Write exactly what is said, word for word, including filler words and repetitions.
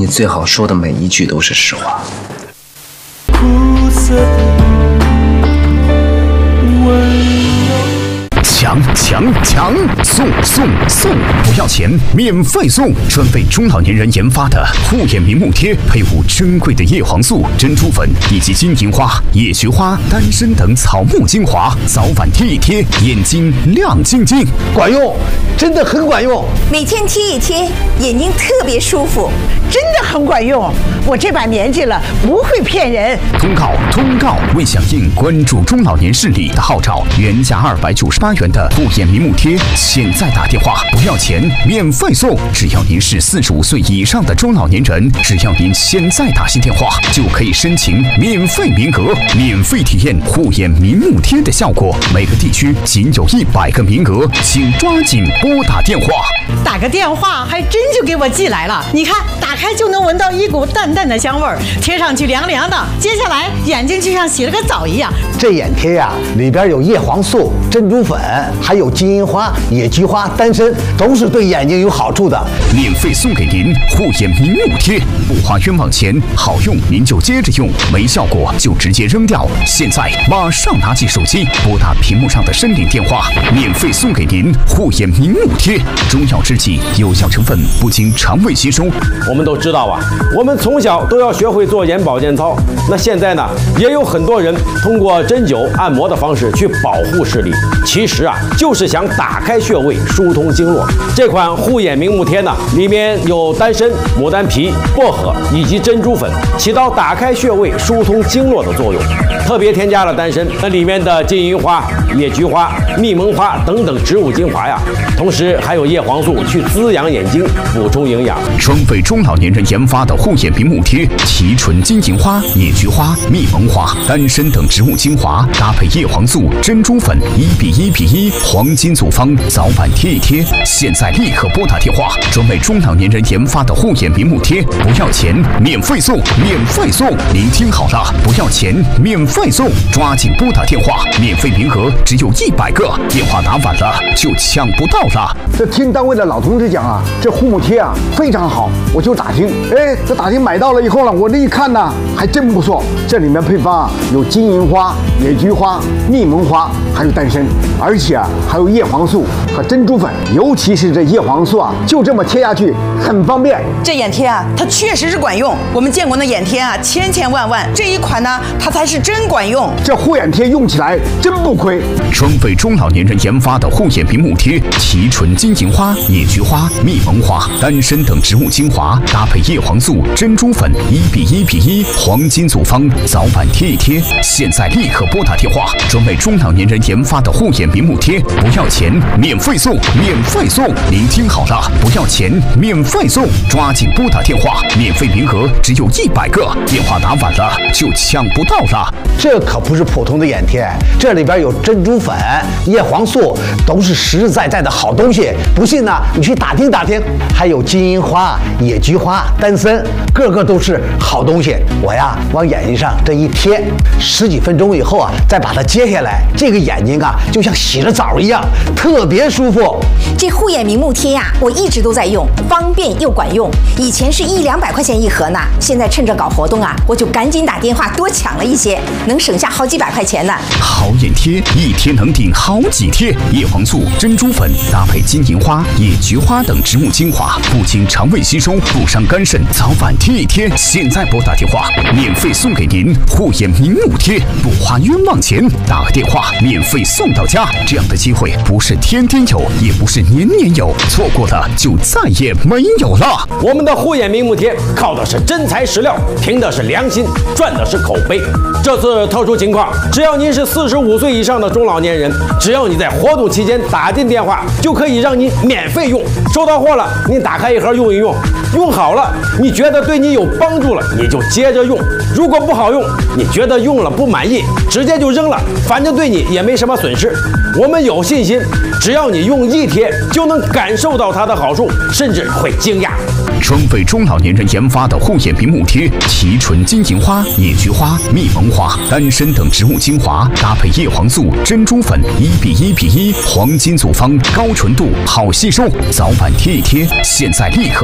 你最好说的每一句都是实话。 苦涩强强强！送送送！不要钱，免费送！专为中老年人研发的护眼明目贴，配伍珍贵的叶黄素、珍珠粉以及金银花、野菊花、丹参等草木精华，早晚贴一贴，眼睛亮晶晶， 管用，真的很管用。 每天贴一贴，眼睛特别舒服， 真的很管用。我这把年纪了，不会骗人。 通告通告！为响应关注中老年视力的号召，原价二百九十八元的护眼明目贴，现在打电话不要钱，免费送！只要您是四十五岁以上的中老年人，只要您现在打新电话，就可以申请免费名额，免费体验护眼明目贴的效果。每个地区仅有一百个名额，请抓紧拨打电话。 打个电话还真就给我寄来了，你看，打开就能闻到一股淡淡的香味儿，贴上去凉凉的，接下来眼睛就像洗了个澡一样。 这眼贴呀、啊，里边有叶黄素、珍珠粉，还有金银花、野菊花、丹参，都是对眼睛有好处的。 免费送给您护眼明目贴，不花冤枉钱，好用您就接着用，没效果就直接扔掉。现在马上拿起手机，拨打屏幕上的申领电话，免费送给您护眼明目贴。中药制剂，有效成分不经肠胃吸收。 我们都知道啊，我们从小都要学会做眼保健操。那现在呢，也有很多人通过针灸、按摩的方式去保护视力，其实啊，就是想打开穴位，疏通经络。这款护眼明目贴呢，里面有丹参、牡丹皮、薄荷以及珍珠粉，起到打开穴位、疏通经络的作用。特别添加了丹参，那里面的金银花、野菊花、蜜蒙花等等植物精华呀，同时还有叶黄素去滋养眼睛，补充营养。 专为中老年人研发的护眼明目贴，提纯金银花、野菊花、蜜蒙花、丹参等植物精华，搭配叶黄素、珍珠粉，一比一比一，黄金组方，早晚贴一贴。现在立刻拨打电话，专为中老年人研发的护眼明目贴，不要钱，免费送，免费送！您听好了，不要钱，免费送！抓紧拨打电话，免费名额只有一百个，电话打晚了就抢不到了。 这听单位的老同志讲啊，这护目贴啊非常好，我就打听，哎，这打听买到了以后呢，我这一看呢，还真不错。这里面配方啊有金银花、野菊花、蜜蒙花，还有丹参，而且啊还有叶黄素和珍珠粉，尤其是这叶黄素啊，就这么贴下去很方便。 这眼贴啊，它确实是管用。我们见过那眼贴啊，千千万万，这一款呢，它才是真管用。 这护眼贴用起来真不亏。 专为中老年人研发的护眼明目贴，提纯金银花、野菊花、蜜蒙花、丹参等植物精华，搭配叶黄素、珍珠粉，一比一比一，黄金组方，早晚贴一贴。现在立刻拨打电话，专为中老年人研发的护眼明目贴，不要钱，免费送，免费送！您听好了，不要钱，免费送！抓紧拨打电话，免费名额只有一百个，电话打晚了就抢不到了。 这可不是普通的眼贴，这里边有珍珠粉、叶黄素，都是实实在在的好东西。不信呢，你去打听打听。还有金银花、野菊花、丹参，个个都是好东西。我呀，往眼睛上这一贴，十几分钟以后啊，再把它揭下来，这个眼睛啊，就像洗了澡一样，特别舒服。 这护眼明目贴呀、啊，我一直都在用，方便又管用。以前是一两百块钱一盒呢，现在趁着搞活动啊，我就赶紧打电话多抢了一些，能省下好几百块钱呢。 好眼贴，一贴能顶好几贴。叶黄素、珍珠粉搭配金银花、野菊花等植物精华，不经肠胃吸收，不伤肝肾，早晚贴一贴。现在拨打电话，免费送给您护眼明目贴，不花冤枉钱，打个电话免费送到家。这样的机会不是天天有，也不是年年有，错过了就再也没有了。 我们的护眼明目贴靠的是真材实料，凭的是良心，赚的是口碑。这次特殊情况，只要您是四十五岁以上的中老年人，只要你在活动期间打进电话，就可以让您免费用。收到货了，您打开一盒用一用，用好了，你觉得对你有帮助了，你就接着用；如果不好用，你觉得用了不满意，直接就扔了，反正对你也没什么损失。我们有信心，只要你用一贴，就能感受到它的好处，甚至会惊讶。 专为中老年人研发的护眼明目贴，提纯金银花、野菊花、蜜蒙花、丹参等植物精华，搭配叶黄素、珍珠粉，一比一比一，黄金组方，高纯度，好吸收，早晚贴一贴。现在立刻